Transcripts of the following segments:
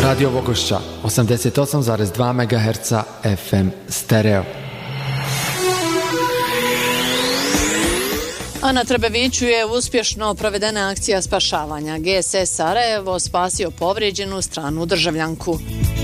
Radio Vogošća 88,2 MHz FM stereo. A na Trebeviću je uspješno provedena akcija spašavanja. GSS Sarajevo spasio povrijeđenu stranu državljanku.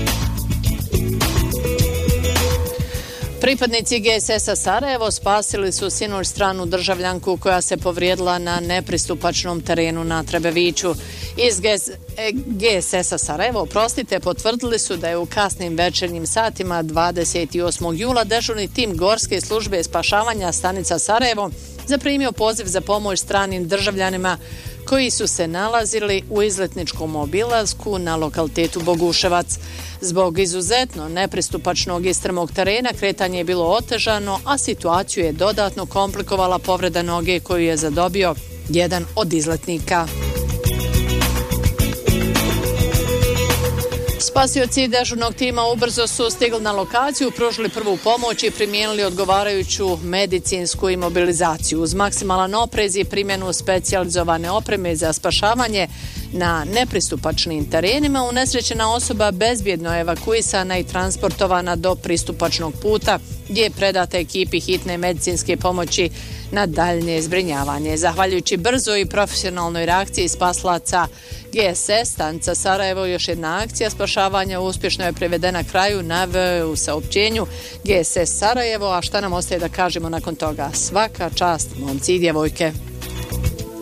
Pripadnici GSS-a Sarajevo spasili su sinoć stranu državljanku koja se povrijedila na nepristupačnom terenu na Trebeviću. Iz GSS-a Sarajevo, potvrdili su da je u kasnim večernjim satima 28. jula dežurni tim Gorske službe spašavanja stanica Sarajevo zaprimio poziv za pomoć stranim državljanima koji su se nalazili u izletničkom obilasku na lokalitetu Boguševac. Zbog izuzetno nepristupačnog i strmog terena kretanje je bilo otežano, a situaciju je dodatno komplikovala povreda noge koju je zadobio jedan od izletnika. Spasioci dežurnog tima ubrzo su stigli na lokaciju, pružili prvu pomoć i primijenili odgovarajuću medicinsku imobilizaciju. Uz maksimalan oprez i primjenu specijalizovane opreme za spašavanje na nepristupačnim terenima, unesrećena osoba bezbjedno evakuisana i transportovana do pristupačnog puta, gdje je predata ekipi hitne medicinske pomoći na daljnje zbrinjavanje. Zahvaljujući brzoj i profesionalnoj reakciji spaslaca GSS stanica Sarajevo, još jedna akcija spašavanja uspješno je privedena kraju, naveo u saopćenju GSS Sarajevo. A šta nam ostaje da kažemo nakon toga? Svaka čast, momci i djevojke.